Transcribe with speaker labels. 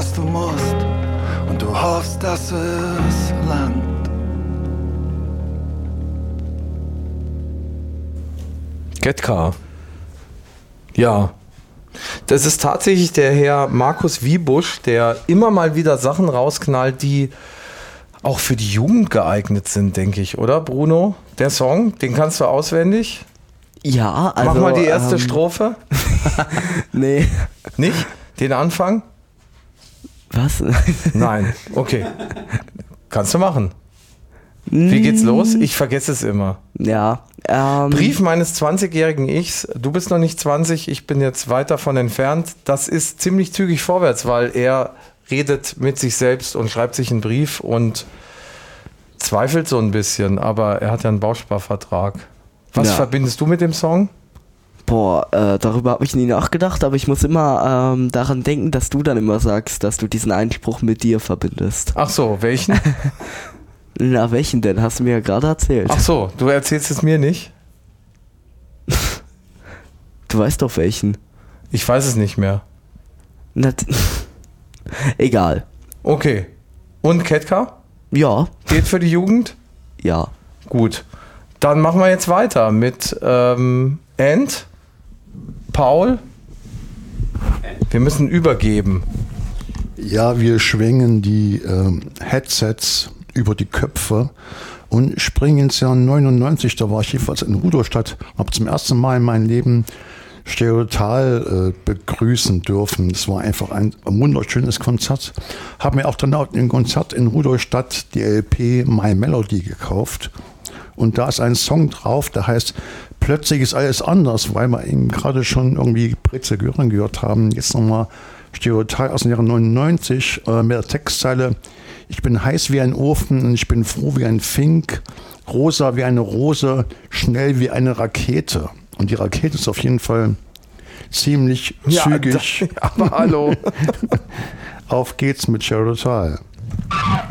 Speaker 1: was du musst und du hoffst, dass es langt.
Speaker 2: Ketka. Ja. Das ist tatsächlich der Herr Markus Wiebusch, der immer mal wieder Sachen rausknallt, die auch für die Jugend geeignet sind, denke ich, oder Bruno? Der Song, den kannst du auswendig?
Speaker 3: Ja, also...
Speaker 2: Mach mal die erste Strophe.
Speaker 3: Nee.
Speaker 2: Nicht? Den Anfang?
Speaker 3: Was?
Speaker 2: Nein. Okay. Kannst du machen. Wie geht's los? Ich vergesse es immer.
Speaker 3: Ja.
Speaker 2: Brief meines 20-jährigen Ichs. Du bist noch nicht 20, ich bin jetzt weit davon entfernt. Das ist ziemlich zügig vorwärts, weil er redet mit sich selbst und schreibt sich einen Brief und zweifelt so ein bisschen, aber er hat ja einen Bausparvertrag. Was verbindest du mit dem Song?
Speaker 3: Boah, darüber habe ich nie nachgedacht, aber ich muss immer daran denken, dass du dann immer sagst, dass du diesen Einspruch mit dir verbindest.
Speaker 2: Ach so, welchen?
Speaker 3: Na, welchen denn? Hast du mir ja gerade erzählt.
Speaker 2: Ach so, du erzählst es mir nicht?
Speaker 3: Du weißt doch welchen.
Speaker 2: Ich weiß es nicht mehr.
Speaker 3: Egal.
Speaker 2: Okay. Und Ketka?
Speaker 3: Ja.
Speaker 2: Geht für die Jugend?
Speaker 3: Ja.
Speaker 2: Gut. Dann machen wir jetzt weiter mit Ant, Paul. Wir müssen übergeben.
Speaker 4: Ja, wir schwingen die Headsets über die Köpfe und springen ins Jahr 99. Da war ich jedenfalls in Rudolstadt, habe zum ersten Mal in meinem Leben Stereotal begrüßen dürfen. Es war einfach ein wunderschönes Konzert. Habe mir auch dann auf dem Konzert in Rudolstadt die LP My Melody gekauft. Und da ist ein Song drauf, der heißt Plötzlich ist alles anders, weil wir eben gerade schon irgendwie Breze Göring gehört haben. Jetzt nochmal Stereotal aus dem Jahre 99 mit der Textzeile: Ich bin heiß wie ein Ofen und ich bin froh wie ein Fink, rosa wie eine Rose, schnell wie eine Rakete. Und die Rakete ist auf jeden Fall ziemlich zügig.
Speaker 2: Aber hallo.
Speaker 4: Auf geht's mit Stereotal.